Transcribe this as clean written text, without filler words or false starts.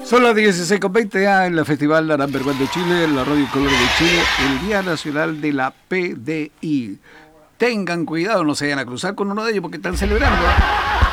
Son las 16:20 en el Festival de Number One de Chile, en la Radio Color de Chile, el Día Nacional de la PDI. Tengan cuidado, no se vayan a cruzar con uno de ellos porque están celebrando.